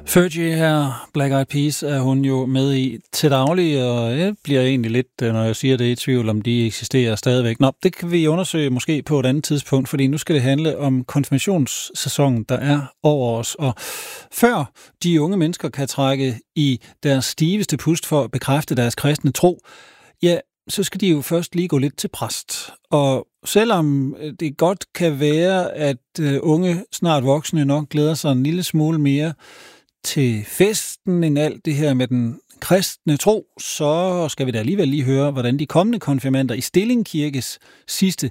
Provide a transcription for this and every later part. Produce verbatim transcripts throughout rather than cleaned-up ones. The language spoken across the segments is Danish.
Fergie her, Black Eyed Peas, er hun jo med i til daglig, og jeg bliver egentlig lidt, når jeg siger det, i tvivl om de eksisterer stadigvæk. Nå, det kan vi undersøge måske på et andet tidspunkt, fordi nu skal det handle om konfirmationssæsonen, der er over os. Og før de unge mennesker kan trække i deres stiveste pust for at bekræfte deres kristne tro, ja, så skal de jo først lige gå lidt til præst. Og selvom det godt kan være, at unge, snart voksne nok glæder sig en lille smule mere til festen end alt det her med den kristne tro, så skal vi da alligevel lige høre, hvordan de kommende konfirmander i Stilling Kirkes sidste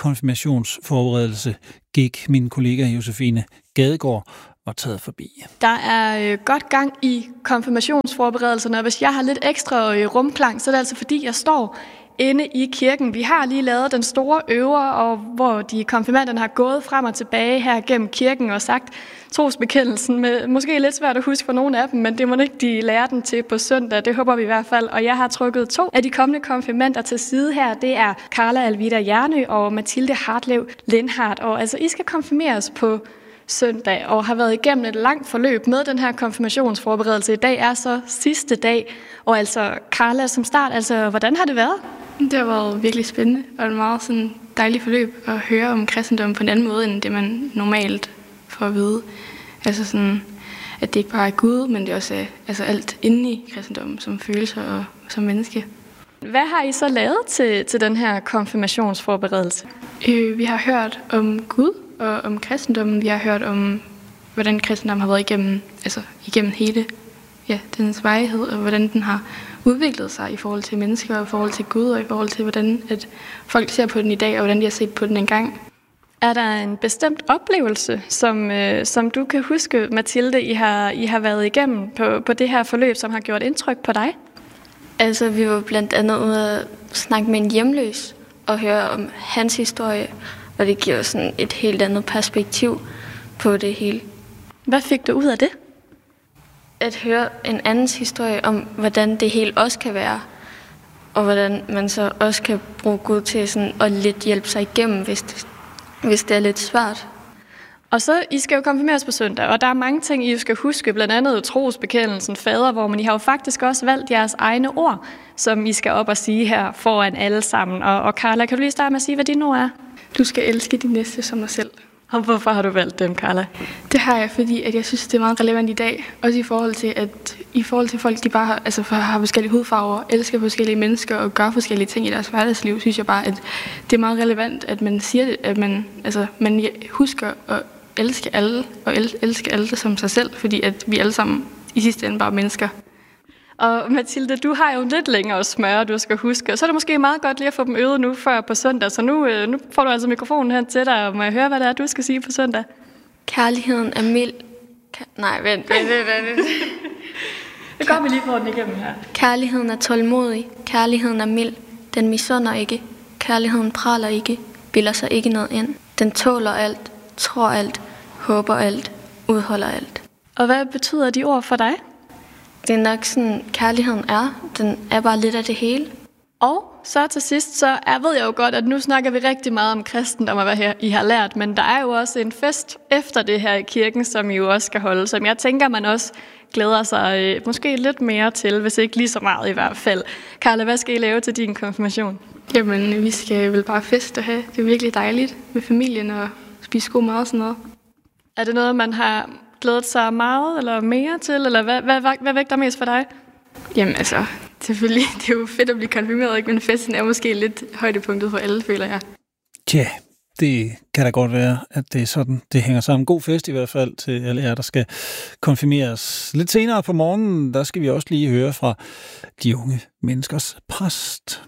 konfirmationsforberedelse gik. Min kollega Josefine Gadegaard var taget forbi. Der er øh, godt gang i konfirmationsforberedelserne, og hvis jeg har lidt ekstra øh, rumklang, så er det altså fordi, jeg står inde i kirken. Vi har lige lavet den store øver, og hvor de konfirmanderne har gået frem og tilbage her gennem kirken og sagt trosbekendelsen. Med, måske lidt svært at huske for nogle af dem, men det må ikke de lære den til på søndag. Det håber vi i hvert fald. Og jeg har trykket to af de kommende konfirmander til side her. Det er Carla Alvida Jernø og Mathilde Hartlev Lindhardt. Og altså, I skal konfirmeres på søndag og har været igennem et langt forløb med den her konfirmationsforberedelse. I dag er så sidste dag. Og altså, Carla, som start, altså, hvordan har det været? Det har været virkelig spændende og et meget sådan dejligt forløb at høre om kristendom på en anden måde, end det man normalt får at vide. Altså sådan, at det ikke bare er Gud, men det også er altså alt inde i kristendommen, som følelser og som menneske. Hvad har I så lavet til, til den her konfirmationsforberedelse? Øh, vi har hørt om Gud og om kristendommen. Vi har hørt om, hvordan kristendommen har været igennem, altså igennem hele ja, dens varighed, og hvordan den har udviklet sig i forhold til mennesker, og i forhold til Gud, og i forhold til, hvordan at folk ser på den i dag, og hvordan de har set på den engang. Er der en bestemt oplevelse, som, øh, som du kan huske, Mathilde, I har, I har været igennem på, på det her forløb, som har gjort indtryk på dig? Altså, vi var blandt andet ude at snakke med en hjemløs og høre om hans historie, og det giver sådan et helt andet perspektiv på det hele. Hvad fik du ud af det? At høre en andens historie om, hvordan det hele også kan være, og hvordan man så også kan bruge Gud til sådan at lidt hjælpe sig igennem, hvis det, hvis det er lidt svært. Og så, I skal jo konfirmeres på søndag, og der er mange ting, I skal huske, blandt andet trosbekendelsen, fader, hvor man I har jo faktisk også valgt jeres egne ord, som I skal op og sige her foran alle sammen. Og, og Carla, kan du lige starte med at sige, hvad dine ord er? Du skal elske din næste som dig selv. Og hvorfor har du valgt dem, Carla? Det har jeg, fordi at jeg synes, det er meget relevant i dag. Også i forhold til, at i forhold til folk, de bare har, altså, har forskellige hudfarver, elsker forskellige mennesker og gør forskellige ting i deres hverdagsliv, synes jeg bare, at det er meget relevant, at man siger det, at man, altså, man husker at elske alle, og el- elske alle som sig selv, fordi at vi alle sammen i sidste ende bare er mennesker. Og Mathilde, du har jo lidt længere smøre, du skal huske. Så er det måske meget godt lige at få dem øvet nu før på søndag. Så nu, nu får du altså mikrofonen hen til dig, og må jeg høre, hvad det er, du skal sige på søndag? Kærligheden er mild. Ka- Nej, vent, vent, vent, vent. Det går vi lige på den igennem her. Kærligheden er tålmodig. Kærligheden er mild. Den misunder ikke. Kærligheden praler ikke. Bilder sig ikke noget ind. Den tåler alt, tror alt, håber alt, udholder alt. Og hvad betyder de ord for dig? Det er nok sådan, kærligheden er. Den er bare lidt af det hele. Og så til sidst, så er, ved jeg jo godt, at nu snakker vi rigtig meget om kristendom og hvad her, I har lært, men der er jo også en fest efter det her i kirken, som I jo også skal holde, som jeg tænker, man også glæder sig øh, måske lidt mere til, hvis ikke lige så meget i hvert fald. Carla, hvad skal I lave til din konfirmation? Jamen, vi skal vel bare feste og have. Det er virkelig dejligt med familien og spise god mad og sådan noget. Er det noget, man har glædet sig meget eller mere til, eller hvad, hvad, hvad, hvad vægter mest for dig? Jamen altså, selvfølgelig, det er jo fedt at blive konfirmeret, ikke? Men festen er måske lidt højdepunktet for alle, føler jeg. Tja, det kan da godt være, at det er sådan, det hænger sammen. God fest i hvert fald til alle jer, der skal konfirmeres. Lidt senere på morgenen, der skal vi også lige høre fra de unge menneskers præst.